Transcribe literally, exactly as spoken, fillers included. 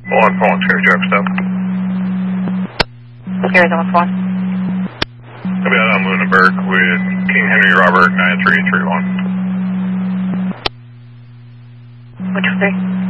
one point Cherry Jack stop. Arizona one. Copy that, I'm Lunenburg with King Henry Robert nine three three one. Which three?